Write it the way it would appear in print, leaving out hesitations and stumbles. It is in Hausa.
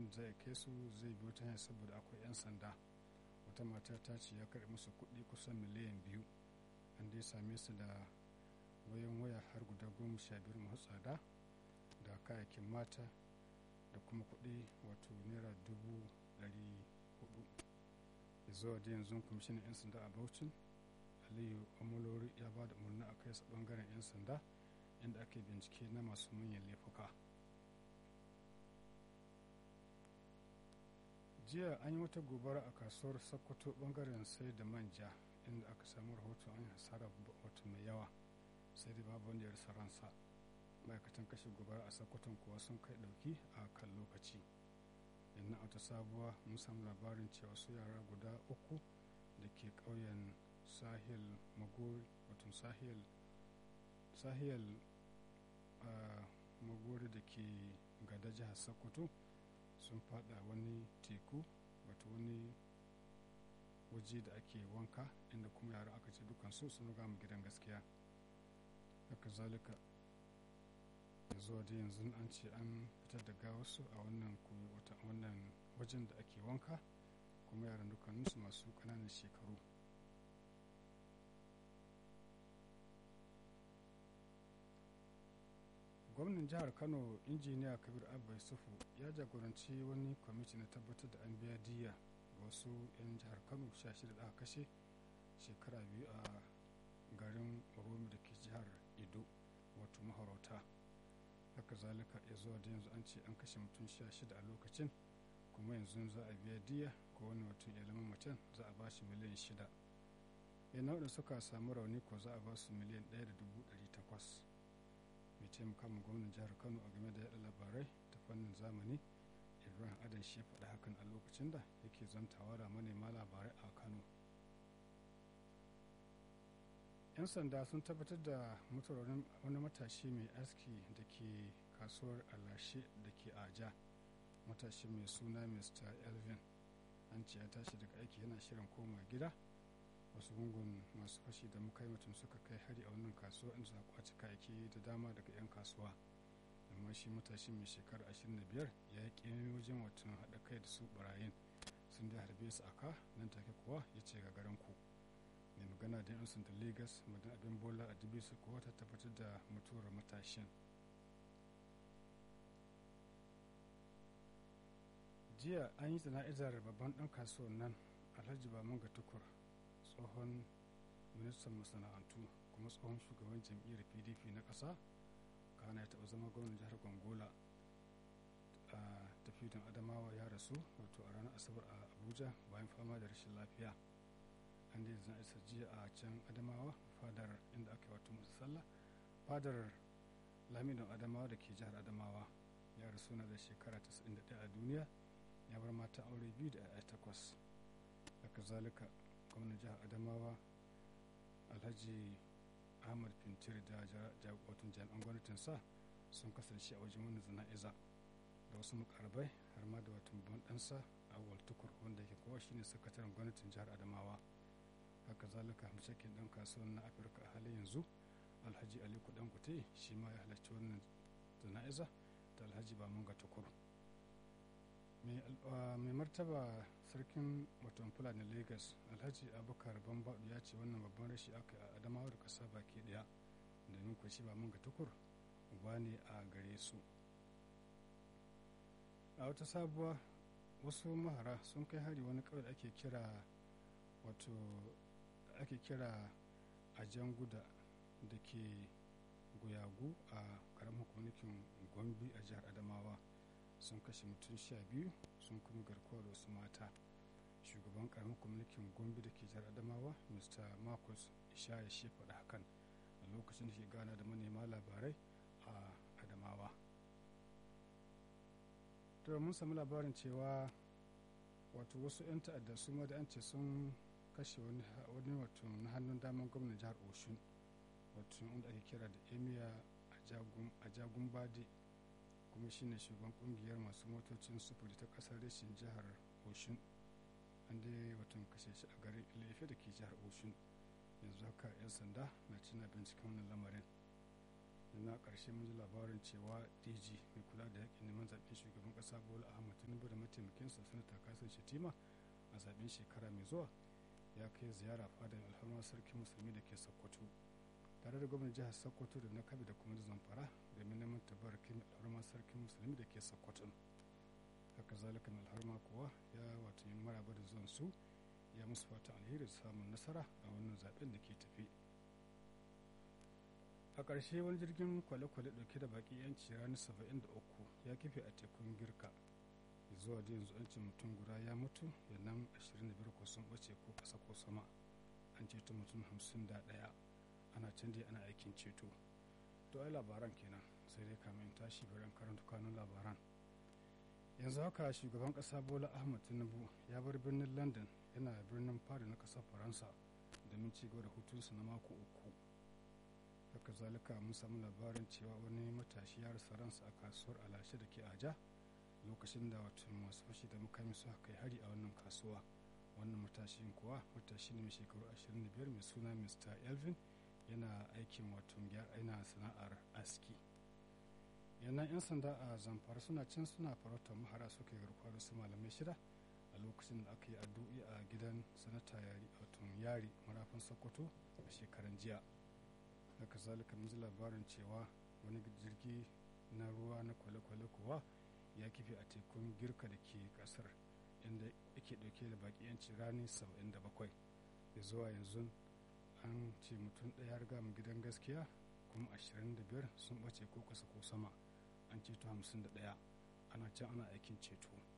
inda zai kai su zai biyo ta hanyar saboda akwai 'yan sanda. Wata mata ta ce ya karɓi musu kuɗi kusan miliyan 2, an dai same su da wayan waya har guda 15 masu tsada da kayayyakin mata da kuma kuɗi wato naira 400,000. zuwa da yanzu kwamishinan 'yan sanda a Bauchi Aliyu Amolori ya ba da umarni a kai su bangaren 'yan sanda inda ake bincike na masu manyan laifuka. Jiya an yi wata gobara a kasuwar Sokoto bangaren sai da manja inda aka samu rahoton an yi hasarar wato mai yawa, sai da babu wanda ya rasa ransa. Ma'aikatan kashe gobara a Sokoton kuwa sun kai ɗauki a kan lokaci. Yannan a wata sabuwa mun samu labarin cewa su yara guda 3 da ke ƙauyen Sahel Magori wato Sahel Magori da ke gada jihar Sokoto sun fada wani teku wato wani waje da ake wanka, inda kuma yara aka ce dukansu sun gama gidan gaskiya. Haka zalika da zuwa da yanzu an ce an fitar da gawarsu a wannan wajen da ake wanka, kuma yaran dukkaninsu masu ƙananan shekaru. Gwamnan jihar Kano injiniya Kabir Abba Yusufu ya jagoranci wani kwamiti na tabbatar da an biya diyya ga wasu 'yan jihar Kano 16 da aka kashe shekara 2 a garin Oromi da ke jihar Edo wato mahorauta. Haka zalika ya zuwa da yanzu an ce an kashe mutum 16 a lokacin, kuma yanzu za a biya diyya ko wani mutum ilimin mutum za a ba shi miliyan 6. yana wadda suka samu rauni ko za a ba su miliyan 1.800. mai taimaka ma gwamnan jihar Kano a game da yada labarai ta fannin zamani Ibrahim Adan shi faɗa hakan a lokacin da yake zantawa da manema labarai a Kano. 'Yan sanda sun tabbatar da mutuwar wani matashi mai aski da ke kasuwar Alashe da ke Aja. Matashi mai suna Mr. Elvin an ce ya tashi daga aiki yana shirin koma gida. Wasu gungun masu fashi da mutum suka kai hari a wannan kasuwa inda suka kwaci kayayyaki da dama daga 'yan kasuwa, amma shi matashi mai shekara 25 ya yi ƙemi wajen watan haɗa kai da su barayin, sun da harbe su aka nan take kuwa ya ce ga garin ku. Mai magana da 'yan sanda Lagos madan abin bola a dubisu kuwa ta tabbatar da mutuwar matashin. Jiya an yi jana'izar babban ɗan kasuwar nan Alhaji Bamanga Tukur, tsohon ministan masana'antu kuma tsohon shugaban jam'iyyar PDP na ƙasa, kana ya taɓa zama gwamnan jihar Gongola a tafiyan Adamawa. Ya rasu wato a ranar Asabar a Abuja bayan fama da rashin lafiya. An da yanzu isa jiya a can Adamawa fadar inda aka yi wato masu sallah fadar Lamidon Adamawa da ke jihar Adamawa. Ya rasu na da shekara 91 a duniya, ya bar mata aure 2 da 'ya'ya 8. Haka zalika gwamnan jihar Adamawa Alhaji Ahmad Fintiri da wato jami'an gwamnatinsa sun kasance a wajen wani zana'iza da wasu mukarbai har ma da wato babban ɗansa Awal Tukur wanda yake kowa shine sakataren gwamnatin jihar Adamawa. Haka zalika hamshakin ɗan kasuwan na Afirka a halin yanzu Alhaji Aliko Dangote shi ma ya halarci wannan zana'iza da Alhaji Bamanga Tukur. Mai martaba sarkin watan Fulani Lagos Alhaji Abubakar Bambadu ya ce wannan babban rashi aka yi a Adamawa da ƙasa baki ɗaya, domin kuwa shi Bamanga Tukur uba ne a gare su. A wata sabuwa wasu mahara sun kai hari wani ƙauye da ake kira a Janguda da ke Guyagu a ƙaramin hukumin Gombe a jihar Adamawa. Sun kashe mutum 12 sun kuma garkuwa da wasu mata. Shugaban karamin kwamitin Gombe da ke jihar Adamawa Mr. Marcus Ishaya shi faɗa hakan a lokacin da ke gana da manema labarai a Adamawa. To mun sami labarin cewa wato wasu 'yan ta'adda su ma da an ce sun kashe wani wato na hannun daman gwamnan jihar Oshun, wato wanda ake kira da Emir Ajagunbade, kuma shine shugaban kungiyar masu motocin sufuri ta kasar reshin jihar Oshun. An dai watan kashe shi a garin Ile-Ife da ke jihar Oshun. Yanzu haka 'yan sanda na cina binciken wannan lamarin. na ƙarshe mun ji labarin cewa DG mai kula da yakin neman zaɓen shugaban ƙasa Bola Ahmed Tinubu da mataimakinsa sanata Kasim Shettima a zaɓen shekara mai zuwa ya kai ziyara fadar alfarma sarkin musulmi da ke Sokoto tare da gwamnan jihar Sokoto da na Kabi da kuma Zamfara domin neman tabarakin alfarma sarkin musulmi da ke Sokoto. Haka zalika mai alfarma kuwa ya wato yin maraba da zuwan su ya musu fatan alheri da samun nasara a wannan zaɓen da ke tafi. A ƙarshe wani jirgin kwale-kwale ɗauke da baƙi 'yanci ranar 73 ya kife a tekun Girka. Zuwa da yanzu an ce mutum guda ya mutu yannan 25 ko sun ɓace ko ƙasa ko sama. An ceto mutum 51 ana can dai ana aikin ceto. To ai labaran kenan sai dai kamin tashi bayan karanta kanun labaran. Yanzu haka shugaban ƙasa Bola Ahmed Tinubu ya bar birnin London yana birnin Paris na ƙasar Faransa domin ci gaba da hutunsa na mako uku. Haka zalika mun samu labarin cewa wani matashi ya rasa ransa a kasuwar Alashe da ke Aja lokacin da wato masu fashi da mukami suka kai hari a wannan kasuwa. Wannan matashin kuwa matashi ne mai shekaru 25 mai suna Mr. Elvin yana aikin wato yana sana'ar aski. Yana 'yan sanda a Zamfara suna farautar mahara suka yi garkuwa da su malamai 6 a lokacin da aka yi addu'i a gidan sanata yari marafin Sokoto a shekaran jiya. Haka zalika mun ji labarin cewa wani jirgi na ruwa na kwale-kwale kuwa ya kife a tekun Girka da ke kasar inda yake dauke da baki 'yanci rani 77. Da zuwa yanzu an ce mutum ɗaya riga mu gidan gaskiya kuma 25 sun ɓace ko kasa ko sama an ceto 51 ana can ana aikin ceto.